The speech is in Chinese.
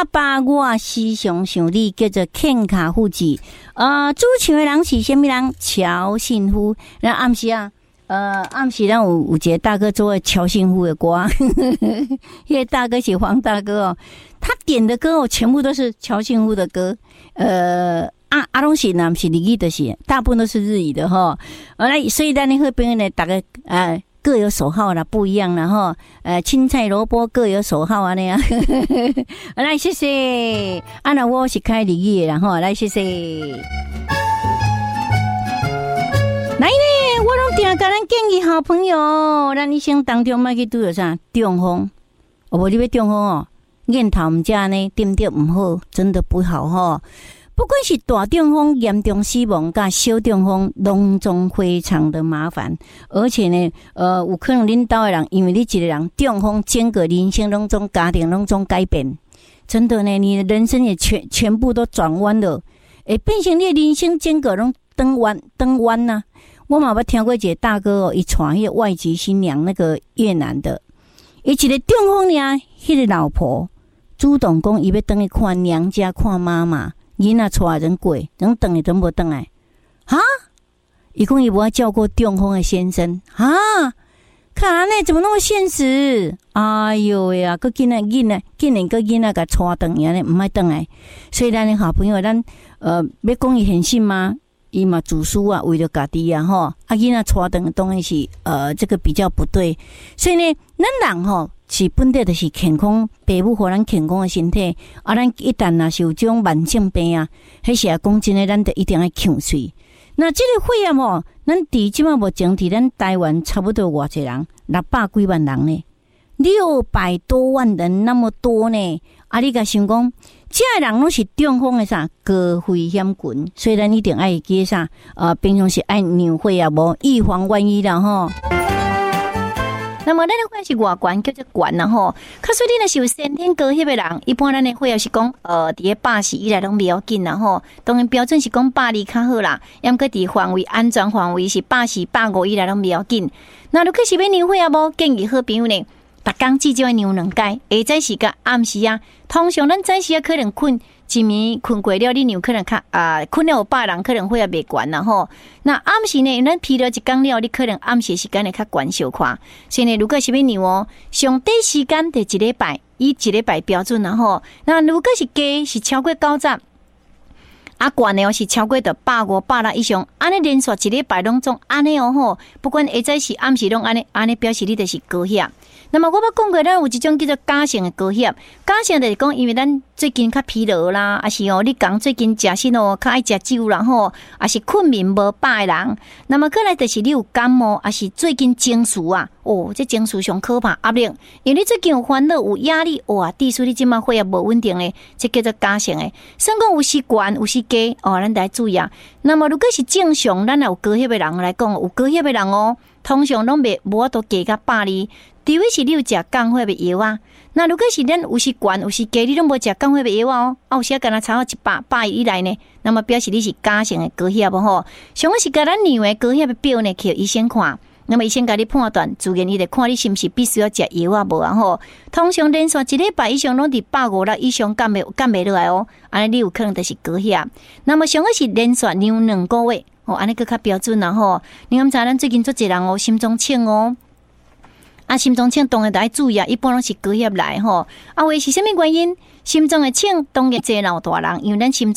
爸爸，我时常想你，叫做欠卡户籍。主唱的人是什么人？乔信夫。那暗时啊，暗时咱有一个大哥做乔信夫的歌，那个大哥是黄大哥哦，他点的歌哦，全部都是乔信夫的歌。阿龙是呢，是日语的是，大部分都是日语的哈。来，所以咱那个朋友呢，大概各有所好啦，不一样啦哈。青菜萝卜各有所好啊那样。来，谢谢。那我是开日语的啦哈，来谢谢。来呢，我拢定甲咱建议好朋友，咱一生当中莫去拄着啥中风，无你要中风哦，念头唔正呢，对不对？唔好，真的不好哈。不管是大中风、严重死亡，甲小中风，拢总非常的麻烦。而且呢，有可能恁兜的人，因为你一个人中风，整个人生拢总家庭拢总改变。真的呢，你的人生也全部都转弯了，变成你的人生整个拢转弯呐。我嘛捌听过一个大哥哦，伊娶迄个外籍新娘，那个越南的，伊一个中风呢，迄个老婆主动讲伊要回去看娘家看妈妈。囡仔带人过，人等也等不等来，哈？伊讲伊无爱照顾中风的先生，哈？看安尼怎么那么现实？哎呦呀，佮囡仔囝仔甲带等安尼，唔爱等来。所以咱的好朋友，咱要讲伊很信吗？伊嘛自私啊，为了家己啊吼，囡仔带等当然是这个比较不对。所以呢，咱人吼。是本地就是健康，父母互咱健康的身体。咱一旦若是有这种慢性病啊，迄时啊讲真诶，咱就一定要呛水。那这个肺炎哦，咱伫即马目前伫咱台湾差不多偌济人，600几万人呢，600多万人那么多呢。你甲想讲，这人拢是中风的啥高危险群，所以咱一定爱记啥平常时爱量血啊，无预防万一啦吼。那么咱的血是外悬叫做悬啦吼，可是你若是有先天高血的人，一般咱的血也是讲伫个80以内拢袂要紧啦吼。当然标准是讲80较好啦，要搁伫范围安全范围是80、85以内拢袂要紧。那如果是要量血啊无，建议好朋友呢，逐工至少要量2摆，下早时甲暗时啊。通常咱早时啊可能困一暝困过了，你量可能较困了有8人可能血也袂悬啦吼。那暗时呢，咱疲劳一天了，你可能暗时时间会较悬小可。所以呢，如果是要量哦，上短时间就1礼拜，以1礼拜标准啦吼。那如果是低是超过90，悬的哦是超过到150、160以上，安尼连续1礼拜拢总安尼哦吼。不管下早时暗时拢安尼表示你就是高血。那么我捌讲过，咱有一种叫做假性的高血，假性就是讲，因为咱最近较疲劳啦，还是你讲最近食甚较爱食酒啦吼，还是困眠无饱的人，那么过来就是你有感冒，还是最近情绪啊，这情绪上可怕压力，因为你最近有烦恼有压力，致使你即马血也无稳定的，这叫做假性的。算讲有时悬有时低咱得注意啊。那么如果是正常，咱有高血的人来讲，有高血的人通常拢无法度低到80。除非是你有食降血的药啊，那如果是咱有时悬有时低，你拢无食降血的药有时敢若差到100以内呢，那么表示你是假性的高血无吼。上个是甲咱量的高血的表呢，去医生看，那么医生甲你判断，自然伊就看你是毋是必须要食药啊无啊吼。通常连续1礼拜以上拢伫150以上降袂落来安尼你有可能就是高血。那么上个是连续量2个月安尼佫较标准啦吼。你敢知咱最近做一人心脏请心脏请当然要注意一般拢是高血来吼。为是啥物原因？心脏的请当然济老大人，因为咱心